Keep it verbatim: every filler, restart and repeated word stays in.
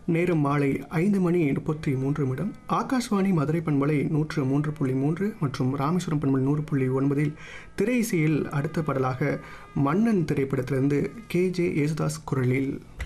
நேரம் மாலை ஐந்து மணி முப்பத்தி மூன்று நிமிடம். ஆகாஷ்வாணி மதுரை பண்பலை நூற்று மூன்று புள்ளி மூன்று மற்றும் ராமேஸ்வரம் பண்பலை நூறு புள்ளி ஒன்பதில் திரை இசையில் அடுத்த பாடலாக மன்னன் திரைப்படத்திலிருந்து கே ஜே யேசுதாஸ் குரலில்